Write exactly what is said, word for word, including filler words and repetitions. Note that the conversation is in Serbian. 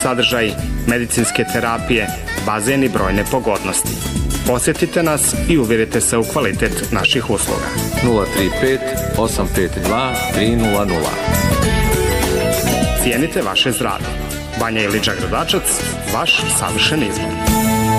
sadržaj, medicinske terapije, bazen i brojne pogodnosti. Posjetite nas i uvjerite se u kvalitet naših usluga. nula tri pet osam pet dva tri nula nula. Cijenite vaše zdravlje. Banja Ilića Gradačac, vaš savršen izbor.